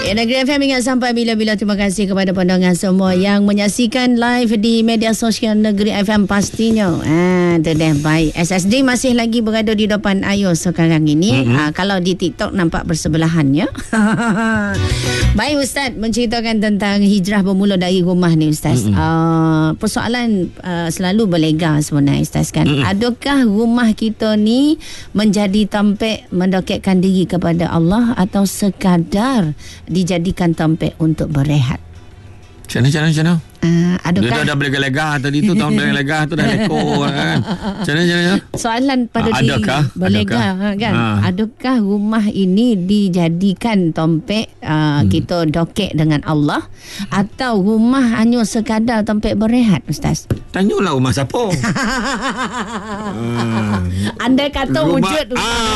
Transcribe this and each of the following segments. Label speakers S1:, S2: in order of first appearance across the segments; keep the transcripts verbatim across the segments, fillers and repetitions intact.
S1: Ya, Negeri F M ingat sampai bila-bila. Terima kasih kepada pandangan semua yang menyaksikan live di media sosial Negeri F M pastinya. Ah, tu dah baik. S S D masih lagi berada di depan Ayo sekarang ini. Mm-hmm. Ah, kalau di TikTok nampak bersebelahan ya. Baik Ustaz, menceritakan tentang hijrah bermula dari rumah ni Ustaz. Mm-hmm. Ah, persoalan ah, selalu berlega sebenarnya Ustaz kan. Mm-hmm. Adakah rumah kita ni menjadi tempat mendekatkan diri kepada Allah atau sekadar dijadikan tempat untuk berehat?
S2: Macam mana, macam mana, macam mana?
S1: Uh, adakah...
S2: Dia dah, dah berlega-lega tadi tu, tahun berlega-lega tu dah lekor kan. Macam mana, macam mana?
S1: Soalan pada
S2: uh,
S1: diri
S2: adakah,
S1: berlega
S2: adakah?
S1: kan.
S2: Uh.
S1: Adakah rumah ini dijadikan tempat uh, hmm. kita dokek dengan Allah atau rumah hanya sekadar tempat berehat Ustaz?
S2: Tanyalah rumah siapa. uh.
S1: Andai kata rumah, wujud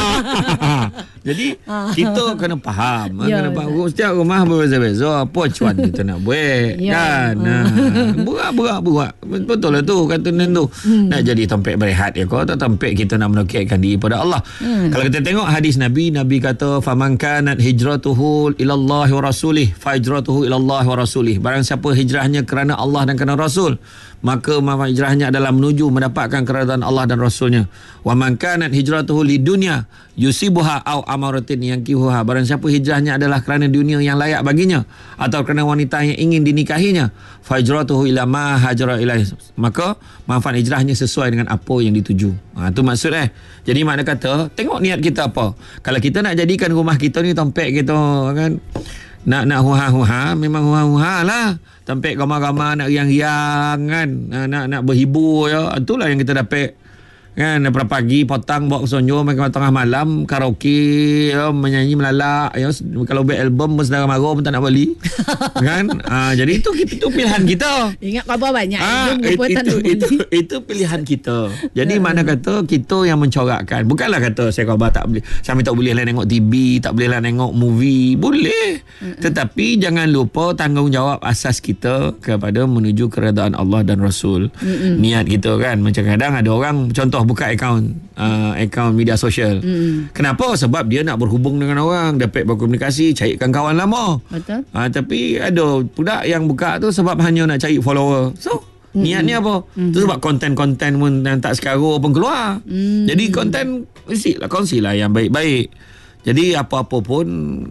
S2: ah. Jadi kita kena faham,
S1: ya,
S2: kena faham. Setiap rumah berbeza-beza. Apa cuan kita nak buat ya. Kan? Nah, buat-buat-buat. Betul lah tu kata tu. Hmm. Nak jadi tempat berehat ya kau, atau tempat kita nak mendekatkan diri pada Allah. Hmm. Kalau kita tengok hadis Nabi, Nabi kata faman kanat hijratuhu ilallahi wa rasulih fa hijratuhu ilallahi wa rasulih. Barang siapa hijrahnya kerana Allah dan kerana Rasul, maka hijrahnya adalah menuju mendapatkan keridaan Allah dan Rasulnya. Wa man kanat hijratuhu lidunya yusibuha au amaratin yankihuha. Barang siapa hijrahnya adalah kerana dunia yang layak baginya atau kerana wanita yang ingin dinikahinya, fa hijratuhu ila ma hajara ilaih. Maka manfaat hijrahnya sesuai dengan apa yang dituju. Ha, tu maksud eh. Jadi makna kata, tengok niat kita apa. Kalau kita nak jadikan rumah kita ni tempat kita kan, nak nak huha-huha, memang huha-huha lah. Tempat gambar-gambar nak riang-riang kan, nak nak berhibur ya. Itulah yang kita dapat kan, daripada pagi potang bawa sonjo makan tengah malam karaoke ya, menyanyi melalak ya. Kalau buat album saudara mara pun tak nak beli kan. Ha, jadi itu itu pilihan kita.
S1: Ingat apa banyak
S2: ha, itu, itu, itu itu pilihan kita. Jadi mana kata kita yang mencorakkan. Bukanlah kata saya khabar tak boleh, saya tak boleh lah tengok T V, tak boleh lah tengok movie. Boleh. Mm-mm. Tetapi jangan lupa tanggungjawab asas kita kepada menuju keredaan Allah dan Rasul. Mm-mm. Niat kita kan. Macam kadang ada orang contoh buka akaun uh, akaun media sosial. Mm. Kenapa? Sebab dia nak berhubung dengan orang, dapat berkomunikasi, carikan kawan lama.
S1: Betul.
S2: Uh, tapi ada pula yang buka tu sebab hanya nak cari follower. So, mm. niatnya apa? Mm. Tu sebab konten-konten pun yang tak sekarang pun keluar. Mm. Jadi konten mestilah kongsilah yang baik-baik. Jadi apa-apa pun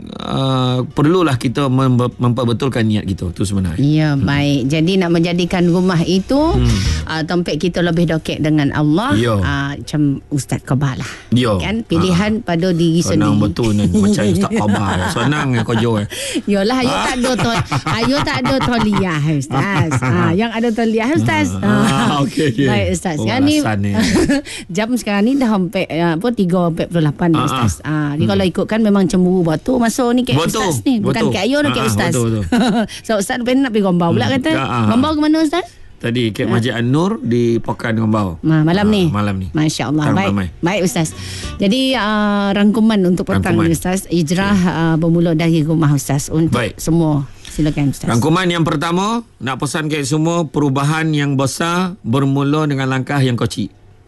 S2: uh, perlulah kita mem- memperbetulkan niat kita. Itu sebenarnya.
S1: Ya, hmm. baik. Jadi nak menjadikan rumah itu hmm. uh, tempat kita lebih dekat dengan Allah. Uh, macam Ustaz Khabar lah.
S2: Yo.
S1: Kan pilihan ha. pada diri
S2: Senang
S1: sendiri.
S2: Betul ni. Macam Ustaz Khabar. Senang yang kau jauh.
S1: Yalah, ayo tak ada to, ayo tak ada toliah Ustaz. Ha, yang ada toliah Ustaz.
S2: Ha. Okey okey.
S1: Baik Ustaz. Sekarang ni, ni. Jam sekarang ni dah sampai apa tiga empat puluh lapan ni Ustaz. Ah, ha, kalau ikutkan memang cemburu batu masa ni kat Ustaz ni. Bukan kat Ayo nak kat Ustaz. Betul, betul. So Ustaz pengen nak pergi Gombau pula kata. Gombau ke mana Ustaz?
S2: Tadi kat Masjid An-Nur di Pokan Gombau.
S1: Ma, malam ha, ni.
S2: Malam ni.
S1: Masya-Allah. Baik. Ramai. Baik Ustaz. Jadi uh, rangkuman untuk petang ni Ustaz, hijrah uh, bermula dari rumah Ustaz untuk Baik. semua. Silakan Ustaz.
S2: Rangkuman yang pertama, nak pesan kat semua, perubahan yang besar bermula dengan langkah yang kecil.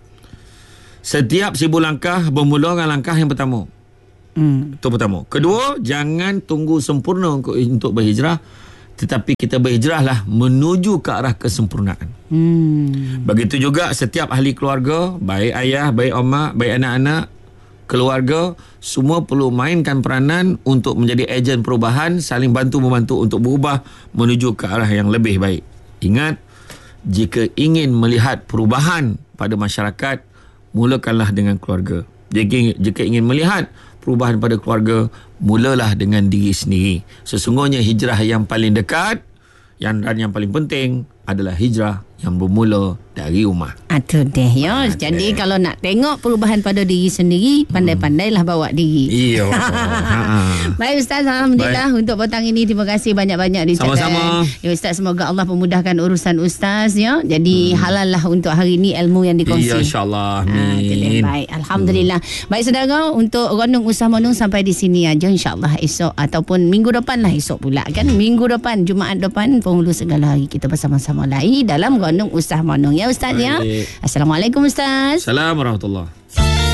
S2: Setiap seribu langkah bermula dengan langkah yang pertama. Hmm. Itu pertama. Kedua, jangan tunggu sempurna untuk, untuk berhijrah, tetapi kita berhijrahlah menuju ke arah kesempurnaan. Hmm. Begitu juga setiap ahli keluarga, baik ayah, baik mak, baik anak-anak, keluarga, semua perlu mainkan peranan untuk menjadi ejen perubahan, saling bantu-membantu untuk berubah menuju ke arah yang lebih baik. Ingat, jika ingin melihat perubahan pada masyarakat, mulakanlah dengan keluarga. Jika, jika ingin melihat perubahan pada keluarga, mulalah dengan diri sendiri. Sesungguhnya hijrah yang paling dekat yang dan yang paling penting adalah hijrah yang bermula dari rumah.
S1: Itu deh ya. Ha, Jadi deh. Kalau nak tengok perubahan pada diri sendiri, pandai-pandailah bawa diri.
S2: Iya. ha.
S1: Baik Ustaz, alhamdulillah. Baik. Untuk petang ini terima kasih banyak-banyak diucapkan.
S2: Sama-sama.
S1: Ya Ustaz, semoga Allah memudahkan urusan Ustaz ya. Jadi hmm. halal lah untuk hari ini ilmu yang dikongsi.
S2: Ya insya-Allah. Amin.
S1: Ha, baik, alhamdulillah. Hmm. Baik saudara, untuk Renung Usah Menung sampai di sini aja, insya-Allah esok ataupun minggu depan lah, esok pula kan. Minggu depan, Jumaat depan, penghulu segala hari kita bersama-sama lagi dalam Renung Usah Menung ya Ustaz. Baik. Ya. Assalamualaikum Ustaz.
S2: Assalamualaikum warahmatullahi.